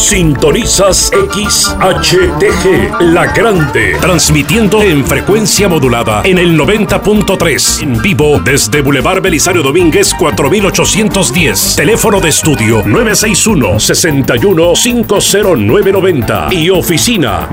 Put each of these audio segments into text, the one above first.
Sintonizas XHTG, La Grande, transmitiendo en frecuencia modulada en el 90.3, en vivo desde Boulevard Belisario Domínguez 4810. Teléfono de estudio 961-61-50990 y oficina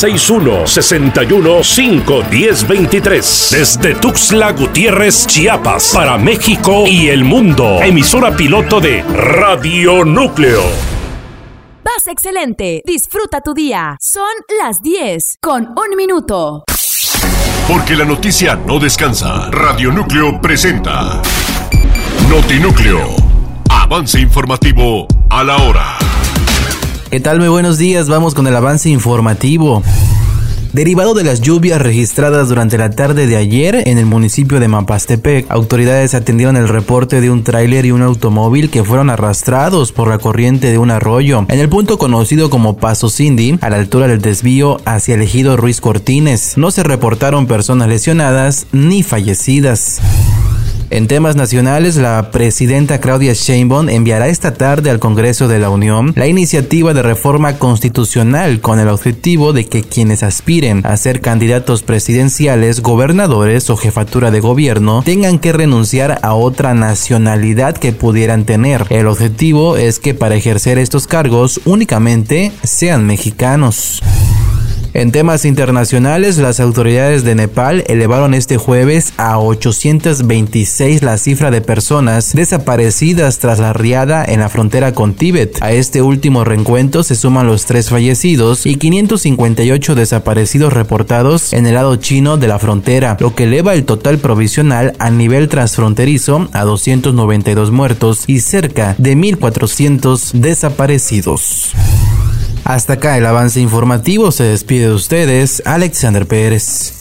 961-61-51023. Desde Tuxtla Gutiérrez, Chiapas, para México y el mundo. Emisora piloto de Radio Núcleo. Vas excelente. Disfruta tu día. Son las 10 con 1 minuto. Porque la noticia no descansa. Radio Núcleo presenta Notinúcleo. Avance informativo a la hora. ¿Qué tal? Muy buenos días. Vamos con el avance informativo. Derivado de las lluvias registradas durante la tarde de ayer en el municipio de Mapastepec, autoridades atendieron el reporte de un tráiler y un automóvil que fueron arrastrados por la corriente de un arroyo en el punto conocido como Paso Cindy, a la altura del desvío hacia el ejido Ruiz Cortines. No se reportaron personas lesionadas ni fallecidas. En temas nacionales, la presidenta Claudia Sheinbaum enviará esta tarde al Congreso de la Unión la iniciativa de reforma constitucional con el objetivo de que quienes aspiren a ser candidatos presidenciales, gobernadores o jefatura de gobierno tengan que renunciar a otra nacionalidad que pudieran tener. El objetivo es que para ejercer estos cargos únicamente sean mexicanos. En temas internacionales, las autoridades de Nepal elevaron este jueves a 826 la cifra de personas desaparecidas tras la riada en la frontera con Tíbet. A este último reencuentro se suman los 3 fallecidos y 558 desaparecidos reportados en el lado chino de la frontera, lo que eleva el total provisional a nivel transfronterizo a 292 muertos y cerca de 1,400 desaparecidos. Hasta acá el avance informativo. Se despide de ustedes Alexander Pérez.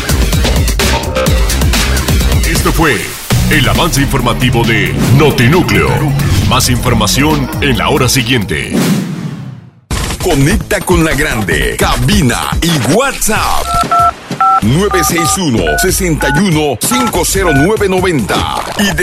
Esto fue el avance informativo de Notinúcleo. Más información en la hora siguiente. Conecta con La Grande. Cabina y WhatsApp 961-61-50990 y